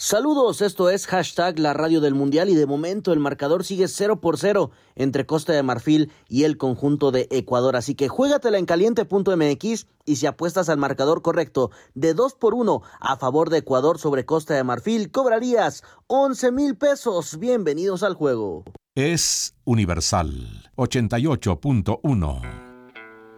Saludos, esto es hashtag la radio del mundial y de momento el marcador sigue 0-0 entre Costa de Marfil y el conjunto de Ecuador, así que juégatela en caliente.mx y si apuestas al marcador correcto de 2-1 a favor de Ecuador sobre Costa de Marfil, cobrarías 11,000 pesos. Bienvenidos al juego. Es Universal 88.1.